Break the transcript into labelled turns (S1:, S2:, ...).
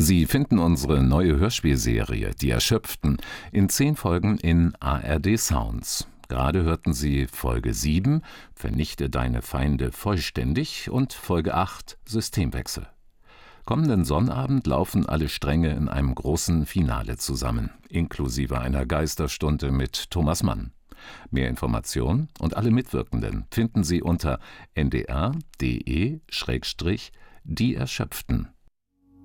S1: Sie finden unsere neue Hörspielserie Die Erschöpften in 10 Folgen in ARD Sounds. Gerade hörten Sie Folge 7, Vernichte deine Feinde vollständig, und Folge 8, Systemwechsel. Kommenden Sonnabend laufen alle Stränge in einem großen Finale zusammen, inklusive einer Geisterstunde mit Thomas Mann. Mehr Informationen und alle Mitwirkenden finden Sie unter ndr.de/die Erschöpften.